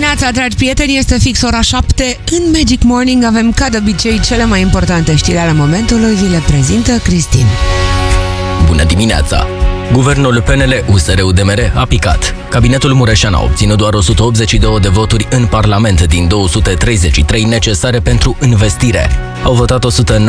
dimineața, dragi prieteni, este fix ora 7. În Magic Morning avem, ca de obicei, cele mai importante știri ale momentului. Vi le prezintă Cristin. Bună dimineața! Guvernul PNL-USR-UDMR a picat. Cabinetul Mureșan a obținut doar 182 de voturi în Parlament din 233 necesare pentru investire. Au votat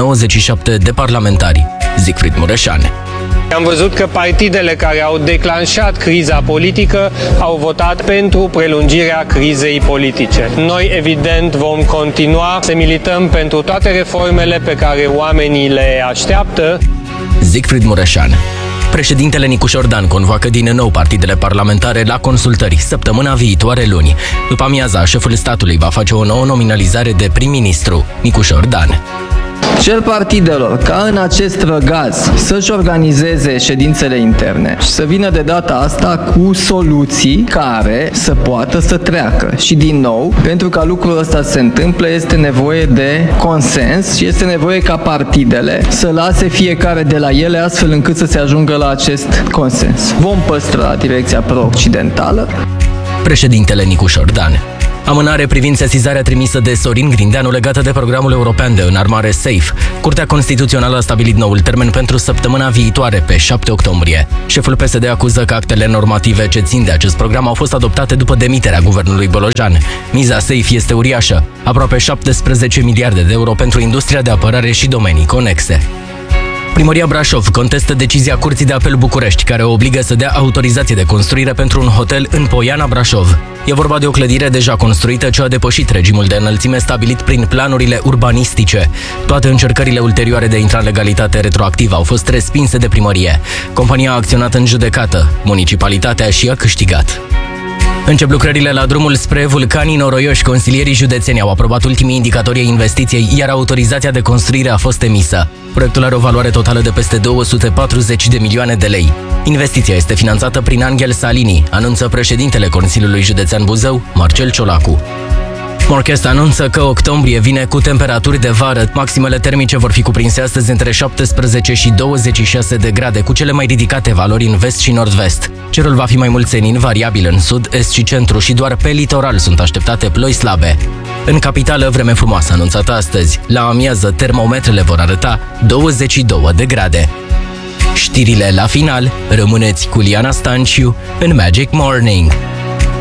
197 de parlamentari. Siegfried Mureșan. Am văzut că partidele care au declanșat criza politică au votat pentru prelungirea crizei politice. Noi, evident, vom continua să milităm pentru toate reformele pe care oamenii le așteaptă. Siegfried Mureșan. Președintele Nicu Șordan convoacă din nou partidele parlamentare la consultări săptămâna viitoare luni. După amiaza, șeful statului va face o nouă nominalizare de prim-ministru, Nicu Șordan. Cer partidelor ca în acest răgaz să-și organizeze ședințele interne și să vină de data asta cu soluții care să poată să treacă. Și din nou, pentru ca lucrul ăsta să se întâmple, este nevoie de consens și este nevoie ca partidele să lase fiecare de la ele astfel încât să se ajungă la acest consens. Vom păstra direcția pro-occidentală. Președintele Nicu Șordan. Amânare privind sesizarea trimisă de Sorin Grindeanu legată de programul european de înarmare SAFE. Curtea Constituțională a stabilit noul termen pentru săptămâna viitoare, pe 7 octombrie. Șeful PSD acuză că actele normative ce țin de acest program au fost adoptate după demiterea guvernului Bolojan. Miza SAFE este uriașă, aproape 17 miliarde de euro pentru industria de apărare și domenii conexe. Primăria Brașov contestă decizia Curții de Apel București, care o obligă să dea autorizație de construire pentru un hotel în Poiana, Brașov. E vorba de o clădire deja construită ce a depășit regimul de înălțime stabilit prin planurile urbanistice. Toate încercările ulterioare de a intra în legalitate retroactivă au fost respinse de primărie. Compania a acționat în judecată. Municipalitatea și a câștigat. Încep lucrările la drumul spre Vulcanii Noroioși. Consilierii județeni au aprobat ultimii indicatori ai investiției, iar autorizația de construire a fost emisă. Proiectul are o valoare totală de peste 240 de milioane de lei. Investiția este finanțată prin Angel Salini, anunță președintele Consiliului Județean Buzău, Marcel Ciolacu. Morchest anunță că octombrie vine cu temperaturi de vară. Maximele termice vor fi cuprinse astăzi între 17 și 26 de grade, cu cele mai ridicate valori în vest și nord-vest. Cerul va fi mai mult senin, variabil în sud, est și centru și doar pe litoral sunt așteptate ploi slabe. În capitală, vreme frumoasă anunțată astăzi. La amiază, termometrele vor arăta 22 de grade. Știrile la final, rămâneți cu Liana Stanciu în Magic Morning.